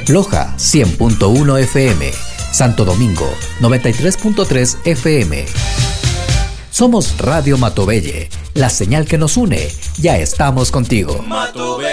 Loja 100.1 FM, Santo Domingo 93.3 FM. Somos Radio Matobelle, la señal que nos une. Ya estamos contigo.